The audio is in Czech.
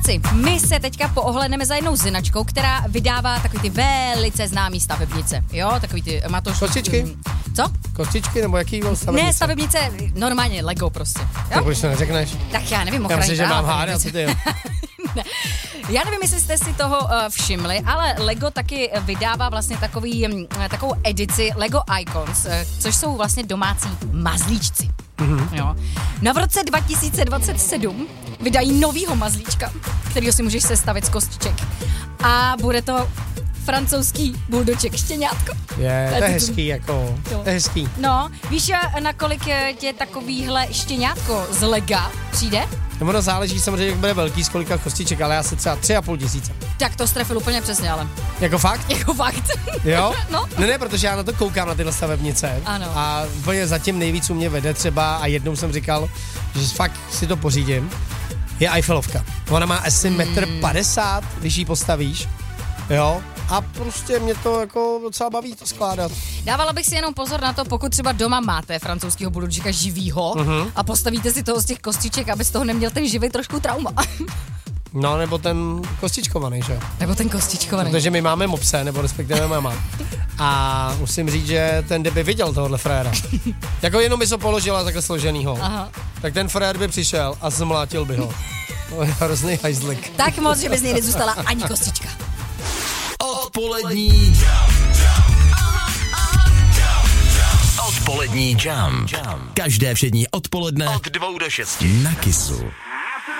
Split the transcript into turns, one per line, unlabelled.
Štěňáci, my se teďka poohledneme za jednou zinačkou, která vydává takový ty velice známý stavebnice. Jo, takový ty Matoš.
Kostičky?
Co?
Kostičky nebo jaký stavebnice?
Ne, stavebnice, normálně Lego prostě. Jo?
Tak proč to neřekneš?
Tak já nevím,
Já myslím, že mám hádat, co ty.
Ne. Já nevím, jestli jste si toho všimli, ale Lego taky vydává vlastně takovou edici Lego Icons, což jsou vlastně domácí mazlíčci. Jo. No v roce 2027 vydají novýho mazlíčka, kterýho si můžeš sestavit z kostiček. A bude to francouzský buldoček štěňátko.
To je hezký, jako, to je hezký.
No, víš, na kolik tě takovýhle štěňátko z Lega přijde?
No, ono záleží samozřejmě, jak bude velký, z kolika kostiček, ale asi třeba 3,5 tisíce.
Tak to strefil úplně přesně, ale.
Jako fakt?
Jako fakt.
Jo?
No.
Ne, protože já na to koukám, na tyhle stavebnice.
Ano.
A úplně zatím nejvíc u mě vede třeba, a jednou jsem říkal, že fakt si to pořídím, je Eiffelovka. Ona má asi 1,50 m, když ji postavíš. Jo? A prostě mě to jako docela baví to skládat.
Dávala bych si jenom pozor na to, pokud třeba doma máte francouzského buldočka živýho a postavíte si toho z těch kostiček, aby z toho neměl ten živý trošku trauma.
No, nebo ten kostičkovaný, že?
Nebo ten kostičkovaný.
Protože my máme mopse, nebo respektive máma. A musím říct, že ten kdyby viděl tohohle fréra, jako jenom by se položila takhle složenýho, tak ten frér by přišel a zmlátil by ho. To je hrozný hajzlik.
Tak moc, že by z něj nezůstala ani kostička.
Odpolední jam. Každé všední odpoledne od 2 do 6 na Kissu.